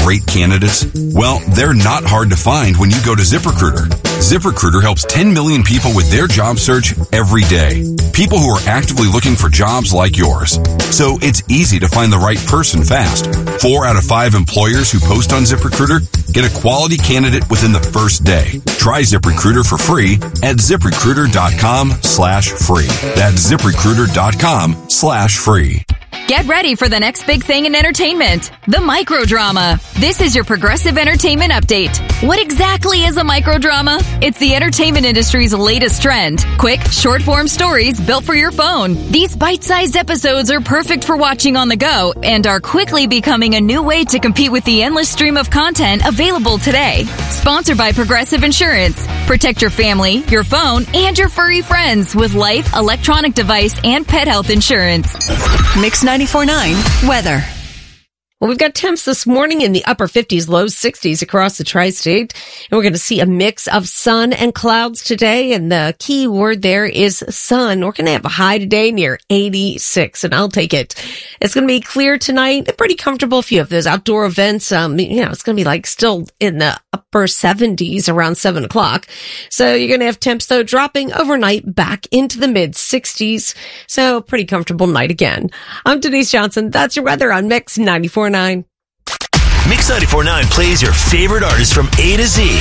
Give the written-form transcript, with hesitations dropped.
great candidates? Well, they're not hard to find when you go to ZipRecruiter. ZipRecruiter helps 10 million people with their job search every day. People who are actively looking for jobs like yours. So it's easy to find the right person fast. 4 out of 5 employers who post on ZipRecruiter get a quality candidate within the first day. Try ZipRecruiter for free at ZipRecruiter.com/free. That's ZipRecruiter.com/free. Get ready for the next big thing in entertainment, the microdrama. This is your Progressive Entertainment Update. What exactly is a microdrama? It's the entertainment industry's latest trend. Quick, short-form stories built for your phone. These bite-sized episodes are perfect for watching on the go and are quickly becoming a new way to compete with the endless stream of content available today. Sponsored by Progressive Insurance. Protect your family, your phone, and your furry friends with life, electronic device, and pet health insurance. Mix 94.9 weather. Well, we've got temps this morning in the upper 50s, low 60s across the tri-state. And we're going to see a mix of sun and clouds today. And the key word there is sun. We're going to have a high today near 86, and I'll take it. It's going to be clear tonight. Pretty comfortable if you have those outdoor events. It's going to be like still in the upper 70s around 7 o'clock. So you're going to have temps, though, dropping overnight back into the mid 60s. So pretty comfortable night again. I'm Denise Johnson. That's your weather on Mix 94.9. Mix 94.9 plays your favorite artists from A to Z.